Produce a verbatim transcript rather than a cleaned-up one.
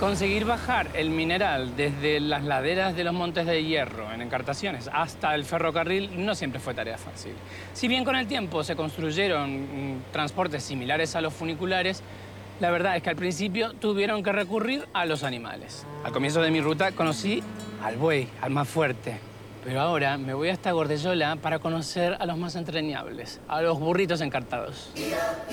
Conseguir bajar el mineral desde las laderas de los Montes de Hierro, en Encartaciones, hasta el ferrocarril no siempre fue tarea fácil. Si bien con el tiempo se construyeron mm, transportes similares a los funiculares, la verdad es que al principio tuvieron que recurrir a los animales. Al comienzo de mi ruta conocí al buey, al más fuerte. Pero ahora me voy hasta Gordellola para conocer a los más entrañables, a los burritos encartados.